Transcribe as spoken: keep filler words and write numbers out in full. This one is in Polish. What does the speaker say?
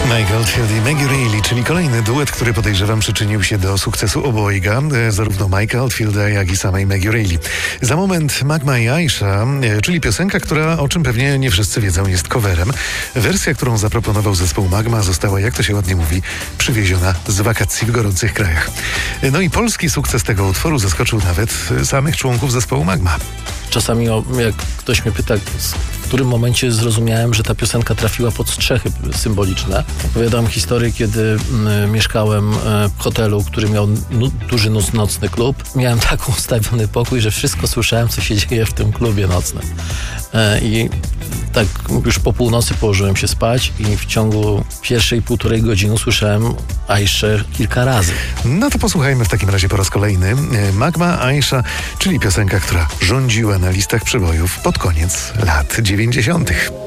Michael Oldfield i Maggie Reilly, czyli kolejny duet, który podejrzewam przyczynił się do sukcesu obojga, zarówno Mike'a Oldfielda, jak i samej Maggie Reilly. Za moment Magma i Aisha, czyli piosenka, która, o czym pewnie nie wszyscy wiedzą, jest coverem. Wersja, którą zaproponował zespół Magma, została, jak to się ładnie mówi, przywieziona z wakacji w gorących krajach. No i polski sukces tego utworu zaskoczył nawet samych członków zespołu Magma. Czasami, jak ktoś mnie pyta, w którym momencie zrozumiałem, że ta piosenka trafiła pod strzechy symboliczne. Opowiadam historię, kiedy y, mieszkałem y, w hotelu, który miał nu- duży noc, nocny klub. Miałem tak ustawiony pokój, że wszystko słyszałem, co się dzieje w tym klubie nocnym. Y, I tak już po północy położyłem się spać i w ciągu pierwszej półtorej godziny słyszałem Aiszę kilka razy. No to posłuchajmy w takim razie po raz kolejny. Magma, Aisha, czyli piosenka, która rządziła na listach przebojów pod koniec lat dziewięćdziesiątych.